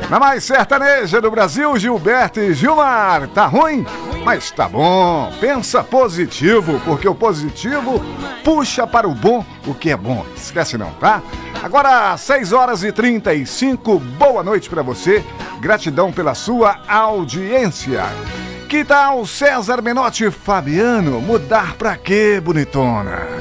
Na mais sertaneja do Brasil, Gilberto e Gilmar. Tá ruim? Mas tá bom. Pensa positivo, porque o positivo puxa para o bom o que é bom. Esquece não, tá? Agora, 6h35, boa noite pra você. Gratidão pela sua audiência. Que tal César Menotti e Fabiano? Mudar pra quê, bonitona?